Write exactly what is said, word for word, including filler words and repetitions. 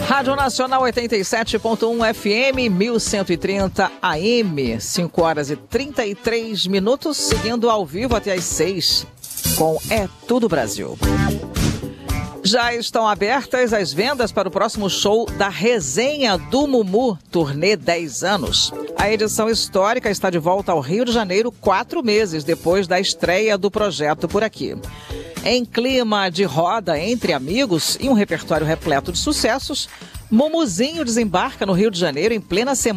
Rádio Nacional oitenta e sete ponto um F M, mil cento e trinta A M, cinco horas e trinta e três minutos, seguindo ao vivo até às seis, com É Tudo Brasil. Já estão abertas as vendas para o próximo show da Resenha do Mumu, turnê dez anos. A edição histórica está de volta ao Rio de Janeiro quatro meses depois da estreia do projeto por aqui. Em clima de roda entre amigos e um repertório repleto de sucessos, Mumuzinho desembarca no Rio de Janeiro em plena semana